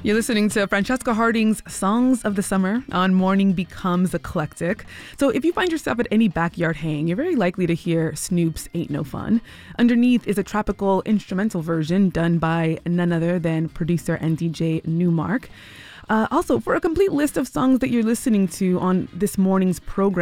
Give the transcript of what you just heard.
You're listening to Francesca Harding's Songs of the Summer on Morning Becomes Eclectic. So if you find yourself at any backyard hang, you're very likely to hear Snoop's Ain't No Fun. Underneath is a tropical instrumental version done by none other than producer and DJ Newmark. Also, for a complete list of songs that you're listening to on this morning's program,